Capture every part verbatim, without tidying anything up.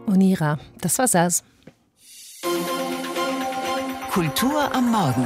Unira, das war Saz. Kultur am Morgen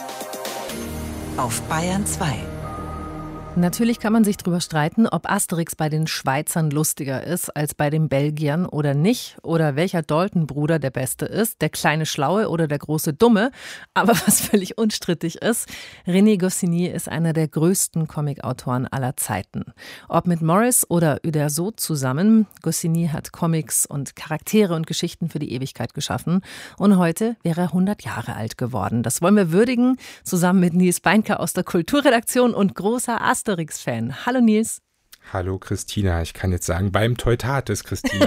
auf Bayern zwei. Natürlich kann man sich darüber streiten, ob Asterix bei den Schweizern lustiger ist als bei den Belgiern oder nicht. Oder welcher Dalton-Bruder der Beste ist, der kleine Schlaue oder der große Dumme. Aber was völlig unstrittig ist, René Goscinny ist einer der größten Comicautoren aller Zeiten. Ob mit Morris oder Uderzo zusammen, Goscinny hat Comics und Charaktere und Geschichten für die Ewigkeit geschaffen. Und heute wäre er hundert Jahre alt geworden. Das wollen wir würdigen, zusammen mit Nils Beinke aus der Kulturredaktion und großer Asterix Asterix-Fan. Hallo Nils. Hallo Christina. Ich kann jetzt sagen, beim Teutates, Christina.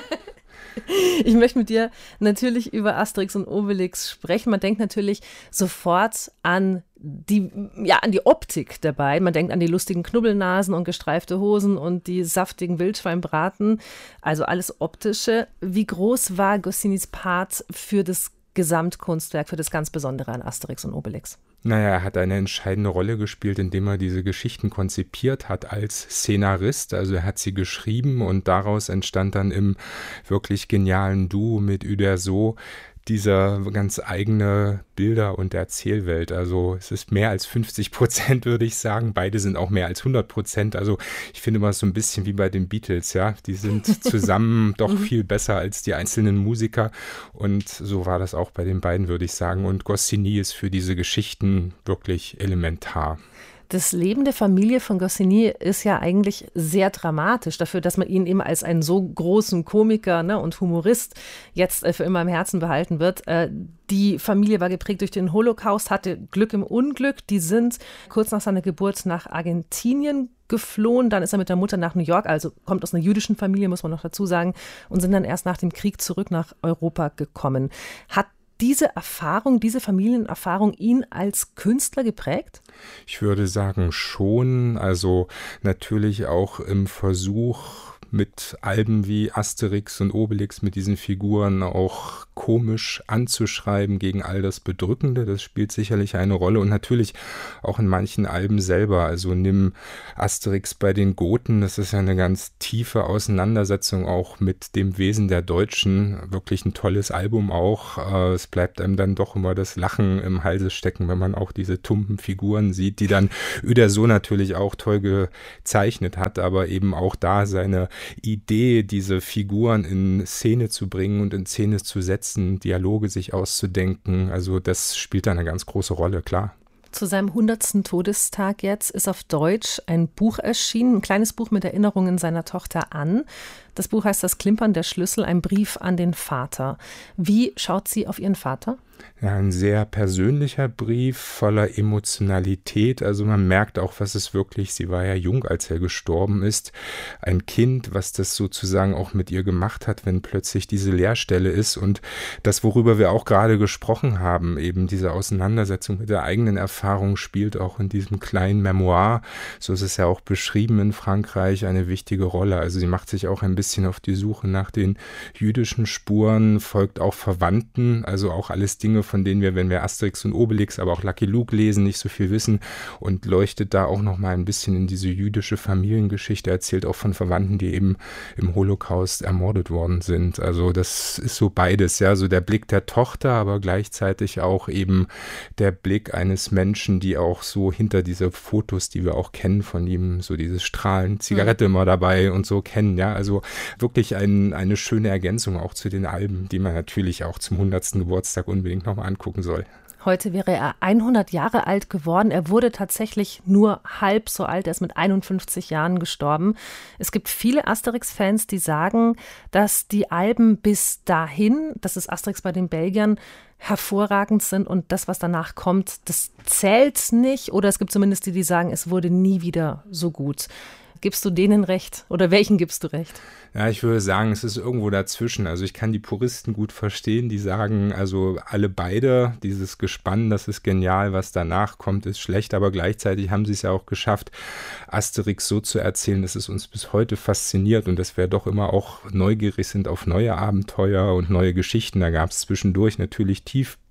Ich möchte mit dir natürlich über Asterix und Obelix sprechen. Man denkt natürlich sofort an die, ja, an die Optik der beiden. Man denkt an die lustigen Knubbelnasen und gestreifte Hosen und die saftigen Wildschweinbraten. Also alles Optische. Wie groß war Goscinnys Part für das Gesamtkunstwerk, für das ganz Besondere an Asterix und Obelix? Naja, er hat eine entscheidende Rolle gespielt, indem er diese Geschichten konzipiert hat als Szenarist. Also er hat sie geschrieben und daraus entstand dann im wirklich genialen Duo mit Uderzo dieser ganz eigene Bilder- und Erzählwelt. Also es ist mehr als fünfzig Prozent, würde ich sagen. Beide sind auch mehr als hundert Prozent. Also ich finde immer so ein bisschen wie bei den Beatles, ja. Die sind zusammen doch viel besser als die einzelnen Musiker. Und so war das auch bei den beiden, würde ich sagen. Und Goscinny ist für diese Geschichten wirklich elementar. Das Leben der Familie von Goscinny ist ja eigentlich sehr dramatisch dafür, dass man ihn eben als einen so großen Komiker, ne, und Humorist jetzt äh, für immer im Herzen behalten wird. Äh, die Familie war geprägt durch den Holocaust, hatte Glück im Unglück. Die sind kurz nach seiner Geburt nach Argentinien geflohen. Dann ist er mit der Mutter nach New York, also kommt aus einer jüdischen Familie, muss man noch dazu sagen, und sind dann erst nach dem Krieg zurück nach Europa gekommen. Hat diese Erfahrung, diese Familienerfahrung ihn als Künstler geprägt? Ich würde sagen schon, also natürlich auch im Versuch mit Alben wie Asterix und Obelix, mit diesen Figuren auch komisch anzuschreiben gegen all das Bedrückende. Das spielt sicherlich eine Rolle und natürlich auch in manchen Alben selber. Also nimm Asterix bei den Goten, das ist ja eine ganz tiefe Auseinandersetzung auch mit dem Wesen der Deutschen. Wirklich ein tolles Album auch. Es bleibt einem dann doch immer das Lachen im Halse stecken, wenn man auch diese tumpen Figuren sieht, die dann Uderzo natürlich auch toll gezeichnet hat, aber eben auch da seine Idee, diese Figuren in Szene zu bringen und in Szene zu setzen, Dialoge sich auszudenken, also das spielt da eine ganz große Rolle, klar. Zu seinem hundertsten Todestag jetzt ist auf Deutsch ein Buch erschienen, ein kleines Buch mit Erinnerungen seiner Tochter Ann. Das Buch heißt Das Klimpern der Schlüssel, ein Brief an den Vater. Wie schaut sie auf ihren Vater? Ja, ein sehr persönlicher Brief voller Emotionalität. Also man merkt auch, was es wirklich, sie war ja jung, als er gestorben ist, ein Kind, was das sozusagen auch mit ihr gemacht hat, wenn plötzlich diese Leerstelle ist. Und das, worüber wir auch gerade gesprochen haben, eben diese Auseinandersetzung mit der eigenen Erfahrung, spielt auch in diesem kleinen Memoir, so ist es ja auch beschrieben in Frankreich, eine wichtige Rolle. Also sie macht sich auch ein bisschen auf die Suche nach den jüdischen Spuren, folgt auch Verwandten, also auch alles Dinge, von denen wir, wenn wir Asterix und Obelix, aber auch Lucky Luke lesen, nicht so viel wissen und leuchtet da auch noch mal ein bisschen in diese jüdische Familiengeschichte, erzählt auch von Verwandten, die eben im Holocaust ermordet worden sind. Also das ist so beides, ja, so der Blick der Tochter, aber gleichzeitig auch eben der Blick eines Menschen, die auch so hinter diese Fotos, die wir auch kennen von ihm, so dieses Strahlen, Zigarette immer dabei und so kennen, ja, also wirklich ein, eine schöne Ergänzung auch zu den Alben, die man natürlich auch zum hundertsten Geburtstag unbedingt nochmal angucken soll. Heute wäre er hundert Jahre alt geworden. Er wurde tatsächlich nur halb so alt. Er ist mit einundfünfzig Jahren gestorben. Es gibt viele Asterix-Fans, die sagen, dass die Alben bis dahin, das ist Asterix bei den Belgiern, hervorragend sind und das, was danach kommt, das zählt nicht. Oder es gibt zumindest die, die sagen, es wurde nie wieder so gut. Gibst du denen recht oder welchen gibst du recht? Ja, ich würde sagen, es ist irgendwo dazwischen. Also ich kann die Puristen gut verstehen, die sagen, also alle beide, dieses Gespann, das ist genial, was danach kommt, ist schlecht, aber gleichzeitig haben sie es ja auch geschafft, Asterix so zu erzählen, dass es uns bis heute fasziniert und dass wir doch immer auch neugierig sind auf neue Abenteuer und neue Geschichten. Da gab es zwischendurch natürlich Tief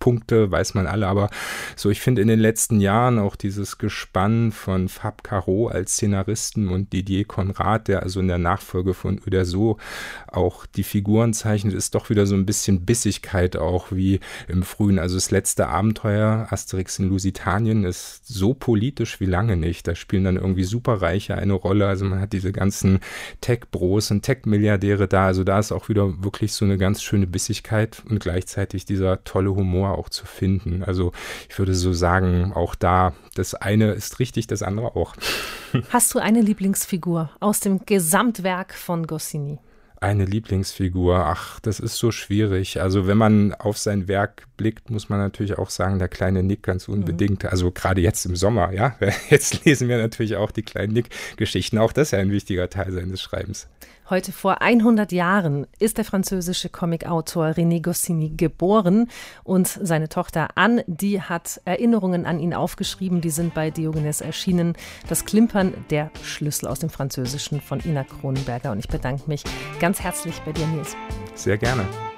Punkte, weiß man alle, aber so, ich finde in den letzten Jahren auch dieses Gespann von Fab Caro als Szenaristen und Didier Conrad, der also in der Nachfolge von Uderzo auch die Figuren zeichnet, ist doch wieder so ein bisschen Bissigkeit auch wie im Frühen. Also das letzte Abenteuer, Asterix in Lusitanien, ist so politisch wie lange nicht. Da spielen dann irgendwie Superreiche eine Rolle. Also man hat diese ganzen Tech-Bros und Tech-Milliardäre da. Also da ist auch wieder wirklich so eine ganz schöne Bissigkeit und gleichzeitig dieser tolle Humor auch zu finden. Also ich würde so sagen, auch da, das eine ist richtig, das andere auch. Hast du eine Lieblingsfigur aus dem Gesamtwerk von Goscinny? Eine Lieblingsfigur, ach, das ist so schwierig. Also wenn man auf sein Werk blickt, muss man natürlich auch sagen, der kleine Nick ganz unbedingt. Mhm. Also gerade jetzt im Sommer, ja. Jetzt lesen wir natürlich auch die kleinen Nick-Geschichten. Auch das ist ja ein wichtiger Teil seines Schreibens. Heute vor hundert Jahren ist der französische Comicautor René Goscinny geboren und seine Tochter Anne, die hat Erinnerungen an ihn aufgeschrieben, die sind bei Diogenes erschienen. Das Klimpern der Schlüssel aus dem Französischen von Ina Kronenberger und ich bedanke mich ganz herzlich bei dir, Nils. Sehr gerne.